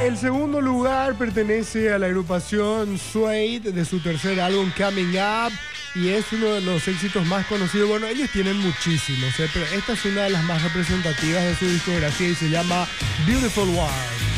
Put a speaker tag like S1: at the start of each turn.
S1: El segundo lugar pertenece a la agrupación Suede de su tercer álbum Coming Up y es uno de los éxitos más conocidos. Bueno, ellos tienen muchísimos, pero esta es una de las más representativas de su discografía y se llama Beautiful One.